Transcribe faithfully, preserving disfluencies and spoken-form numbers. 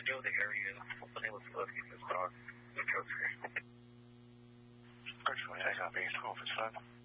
know the area. Hopefully, let's let's get this dog. Let's go through. Virtually, I got base twelve, it's fine.